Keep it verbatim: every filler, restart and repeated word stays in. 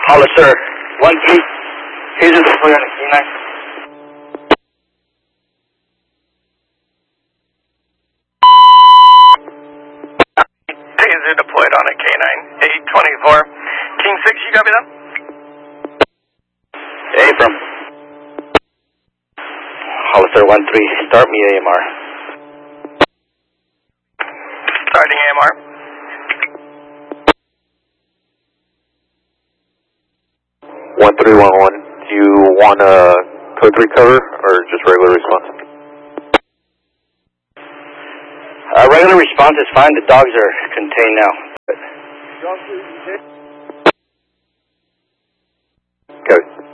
Hollister, one three. Taser deployed on a K nine. Taser deployed on a K nine, eight twenty-four. King six, you copy that? Hey, from Hollister, one three. Start me A M R. Starting A M R. one three one one, do you want a code three cover or just regular response? Uh, regular response is fine. The dogs are contained now. Okay.